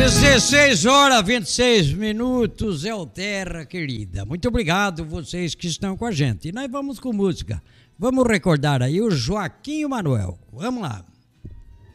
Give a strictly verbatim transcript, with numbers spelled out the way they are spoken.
dezesseis horas, vinte e seis minutos, é o Terra Querida. Muito obrigado vocês que estão com a gente. E nós vamos com música. Vamos recordar aí o Joaquim e o Manuel. Vamos lá.